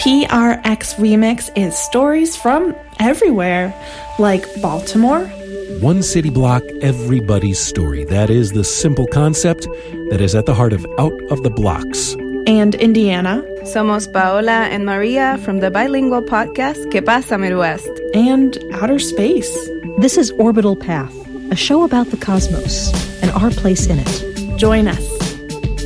PRX Remix is stories from everywhere, like Baltimore. One city block, everybody's story. That is the simple concept that is at the heart of Out of the Blocks. And Indiana. Somos Paola and Maria from the bilingual podcast Que Pasa Midwest. And outer space. This is Orbital Path, a show about the cosmos and our place in it. Join us